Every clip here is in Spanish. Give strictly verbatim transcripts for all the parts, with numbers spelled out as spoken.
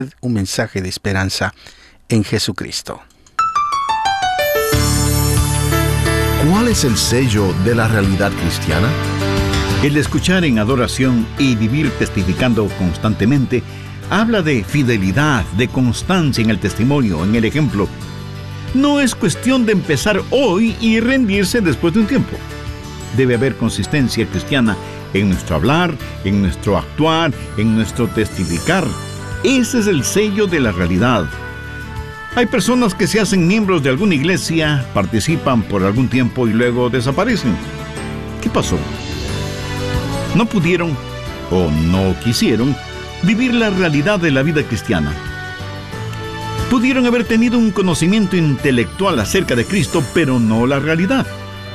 un mensaje de esperanza en Jesucristo. ¿Cuál es el sello de la realidad cristiana? El escuchar en adoración y vivir testificando constantemente habla de fidelidad, de constancia en el testimonio, en el ejemplo. No es cuestión de empezar hoy y rendirse después de un tiempo. Debe haber consistencia cristiana en nuestro hablar, en nuestro actuar, en nuestro testificar. Ese es el sello de la realidad. Hay personas que se hacen miembros de alguna iglesia, participan por algún tiempo y luego desaparecen. ¿Qué pasó? No pudieron o no quisieron vivir la realidad de la vida cristiana. Pudieron haber tenido un conocimiento intelectual acerca de Cristo, pero no la realidad.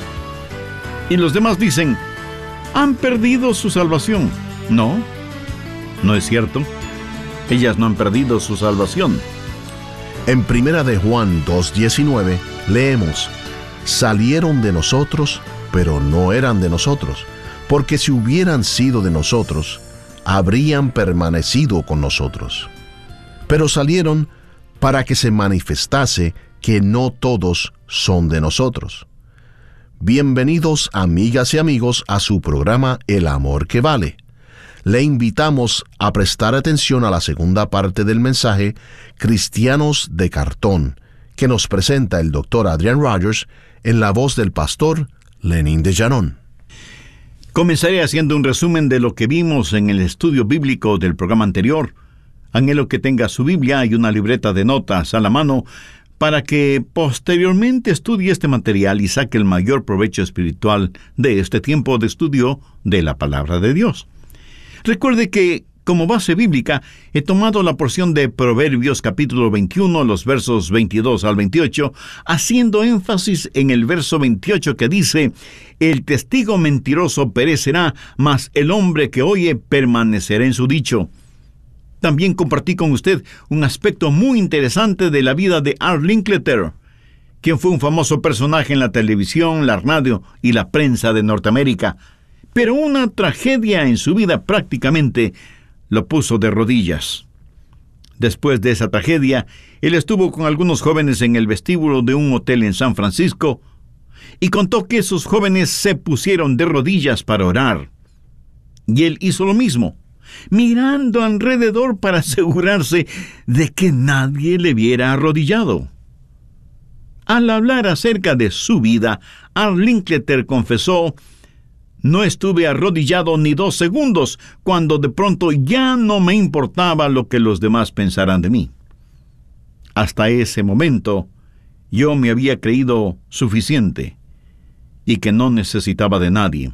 Y los demás dicen, han perdido su salvación. No, no es cierto. Ellas no han perdido su salvación. En Primera de Juan dos diecinueve leemos, salieron de nosotros, pero no eran de nosotros, porque si hubieran sido de nosotros, habrían permanecido con nosotros. Pero salieron para que se manifestase que no todos son de nosotros. Bienvenidos, amigas y amigos, a su programa El Amor que Vale. Le invitamos a prestar atención a la segunda parte del mensaje Cristianos de Cartón, que nos presenta el doctor Adrian Rogers en la voz del pastor Lenín de Llanón. Comenzaré haciendo un resumen de lo que vimos en el estudio bíblico del programa anterior. Anhelo que tenga su Biblia y una libreta de notas a la mano para que posteriormente estudie este material y saque el mayor provecho espiritual de este tiempo de estudio de la Palabra de Dios. Recuerde que, como base bíblica, he tomado la porción de Proverbios capítulo veintiuno, los versos veintidós al veintiocho, haciendo énfasis en el verso veintiocho que dice, el testigo mentiroso perecerá, mas el hombre que oye permanecerá en su dicho. También compartí con usted un aspecto muy interesante de la vida de Art Linkletter, quien fue un famoso personaje en la televisión, la radio y la prensa de Norteamérica. Pero una tragedia en su vida prácticamente lo puso de rodillas. Después de esa tragedia, él estuvo con algunos jóvenes en el vestíbulo de un hotel en San Francisco y contó que esos jóvenes se pusieron de rodillas para orar. Y él hizo lo mismo, mirando alrededor para asegurarse de que nadie le viera arrodillado. Al hablar acerca de su vida, Art Linkletter confesó, no estuve arrodillado ni dos segundos, cuando de pronto ya no me importaba lo que los demás pensaran de mí. Hasta ese momento, yo me había creído suficiente y que no necesitaba de nadie.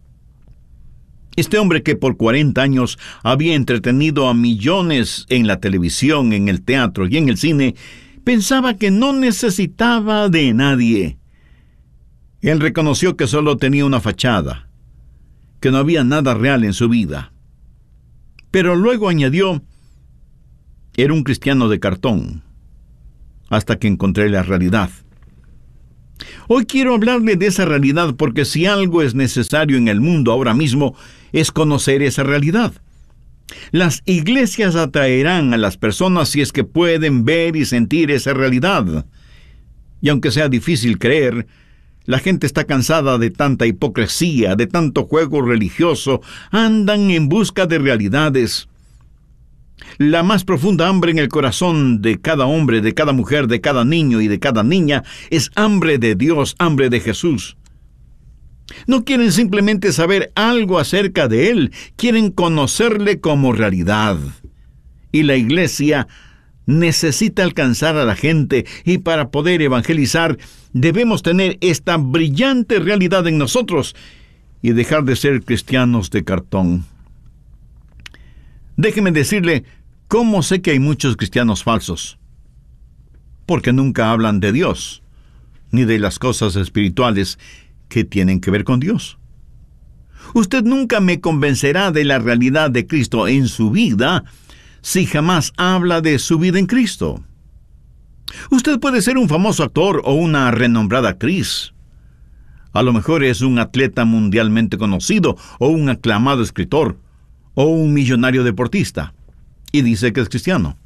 Este hombre que por cuarenta años había entretenido a millones en la televisión, en el teatro y en el cine, pensaba que no necesitaba de nadie. Él reconoció que solo tenía una fachada, que no había nada real en su vida. Pero luego añadió, era un cristiano de cartón, hasta que encontré la realidad. Hoy quiero hablarle de esa realidad porque si algo es necesario en el mundo ahora mismo, es conocer esa realidad. Las iglesias atraerán a las personas si es que pueden ver y sentir esa realidad. Y aunque sea difícil creer, la gente está cansada de tanta hipocresía, de tanto juego religioso, andan en busca de realidades. La más profunda hambre en el corazón de cada hombre, de cada mujer, de cada niño y de cada niña es hambre de Dios, hambre de Jesús. No quieren simplemente saber algo acerca de Él, quieren conocerle como realidad. Y la iglesia necesita alcanzar a la gente, y para poder evangelizar debemos tener esta brillante realidad en nosotros y dejar de ser cristianos de cartón. Déjeme decirle cómo sé que hay muchos cristianos falsos. Porque nunca hablan de Dios, ni de las cosas espirituales que tienen que ver con Dios. Usted nunca me convencerá de la realidad de Cristo en su vida si jamás habla de su vida en Cristo. Usted puede ser un famoso actor o una renombrada actriz. A lo mejor es un atleta mundialmente conocido o un aclamado escritor o un millonario deportista y dice que es cristiano.